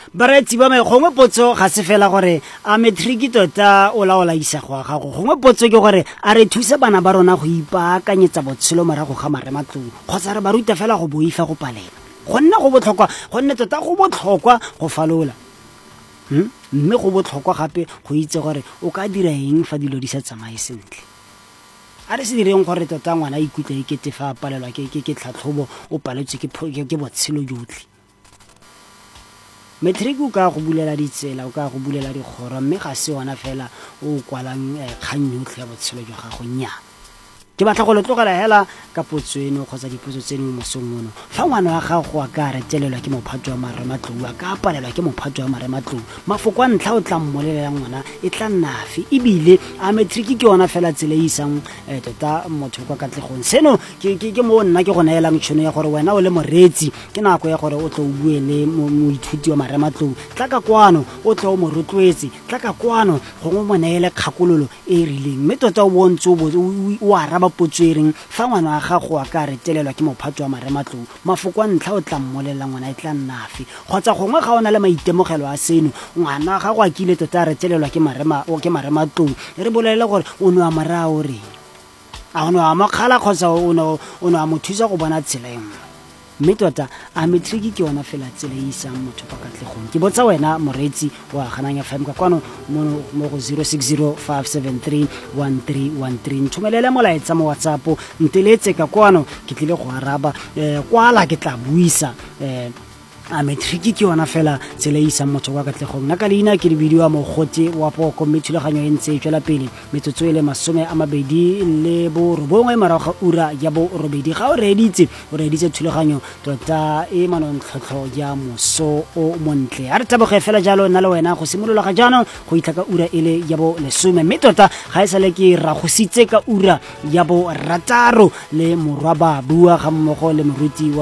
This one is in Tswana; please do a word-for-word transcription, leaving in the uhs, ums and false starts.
Baretsi ba me gongwe potso ga se fela gore a matric tota o laola isago ga gago gongwe potso ke gore a re thusa bana ba rona go ipaakanyetsa botshelo morago ga marematlou kgotsa re ba ruta fela go boifa go palela go nna go botlhokwa go nne tota go botlhokwa go falola mme go botlhokwa gape go itse gore o ka dira eng fa dilo di sa tsamaye sentle a re se direng gore tota ngwana a ikutlwe e kete fa a palelwa ke tlhatlhobo o paletswe ke botshelo jotlhe. Matric o ka go bulela ditsela o ka go bulela dikgoro mme ga se ona fela o kwalang kgang yotlhe ya botshelo jwa gago nnyaa ke batla go lotlogela hela ka potso eno kgotsa dipotso tse dingwe mo song mono fa ngwana wa gago a ka retelelwa ke mophato wa marematlou a ka palelwa ke mophato wa marematlou mafoko a ntlha o tla mmolelela ngwana e tla nnafe ebile a matric ke yona fela tsela e isang tota motho kwa katlegong seno ke mo nna ke go naelang tšhono ya gore wena o le moreetsi ke nako ya gore o tlo o bue le moithuti wa marematlou tla ka kwano o tlo o mo rotloetse tla ka kwano gongwe mo neele kgakololo e e rileng mme tota o bontse o araba potsoereng fa ngwana wa gago a ka retelelwa ke mophato wa marematlou mafoko a ntlha o tla mmolelela ngwana e tla nnafe kgotsa gongwe ga o na le maitemogelo a seno ngwana wa gago a kile tota a retelelwa ke marematlou re bolelele gore o ne wa morao reng a o ne wa mokgala kgotsa o ne wa mo thusa go bona tsela e nngwe mme tota a matric ke yona fela tsela e isang motho kwa katlegong ke botsa wena moreetsi wa ganang ya fm ka kwano mo go zero six zero five seven three one three one three nthomelele molaetsa mo whatsapp nteletse ka kwano ke tlile go araba kwala ke tla buisa a matric ke yona fela tsela e isang motho kwa katlegong nna ka leina ke di video mo gote wa poko mme thulaganyo e ntse e tswela pele metsotso e le masome a mabedi le bo robongwe morago ga ura ya bo robedi ga o reeditse o reeditse thulaganyo tota e manontlhotlho ya moso o montle a re taboge fela jalo nna le wena go simolola ga jaanong go itlha ka ura e le ya bo lesome mme tota ga e sale ke ragositse ka ura ya bo rataro le morwa ba bua ga mmogo le moruti